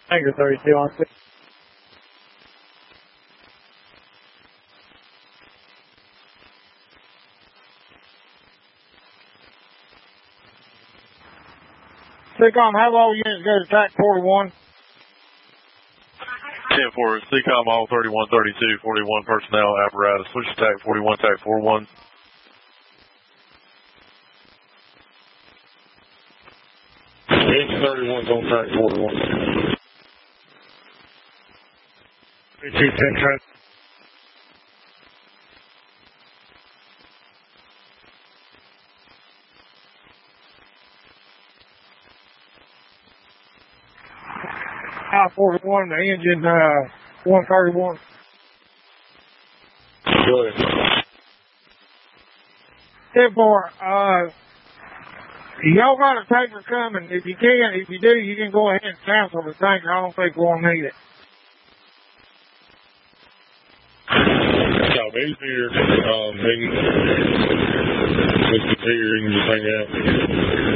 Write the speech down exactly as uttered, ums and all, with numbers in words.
Tanker thirty-two on six. SEACOM, how low units go to track forty-one? ten four, SEACOM, all thirty-one thirty-two, forty-one personnel, apparatus, switch to TAC forty-one, TAC forty-one. thirty-one's on track forty-one. thirty-two, ten track. I forty-one, the engine, uh, one thirty-one. Go ahead. ten four, uh, y'all got a tanker coming. If you can, if you do, you can go ahead and cancel the tanker. I don't think we'll need it. No, he's here. Um, he, Mister Here, he can just hang out.